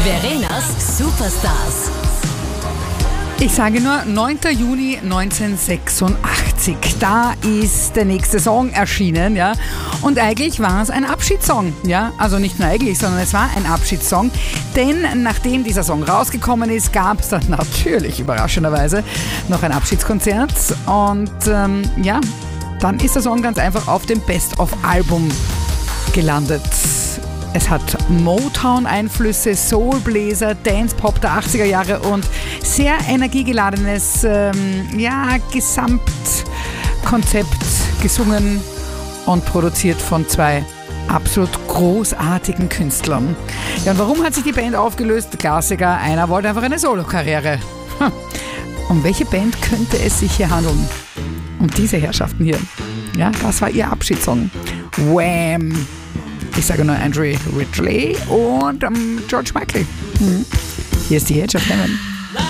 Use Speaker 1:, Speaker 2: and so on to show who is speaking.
Speaker 1: Verenas Superstars.
Speaker 2: Ich sage nur 9. Juni 1986. Da ist der nächste Song erschienen, ja. Und eigentlich war es ein Abschiedssong, ja. Also nicht nur eigentlich, sondern es war ein Abschiedssong. Denn nachdem dieser Song rausgekommen ist, gab es dann natürlich überraschenderweise noch ein Abschiedskonzert. Und ja, dann ist der Song ganz einfach auf dem Best-of-Album gelandet. Es hat Motown-Einflüsse, Soulbläser, Dance-Pop der 80er Jahre und sehr energiegeladenes Gesamtkonzept, gesungen und produziert von zwei absolut großartigen Künstlern. Ja, und warum hat sich die Band aufgelöst? Klassiker, einer wollte einfach eine Solokarriere. Um welche Band könnte es sich hier handeln? Um diese Herrschaften hier. Ja, das war ihr Abschiedssong. Wham! Ich sage nur Andrew Ridgeley und George Michael. Hier ist die Edge of Heaven.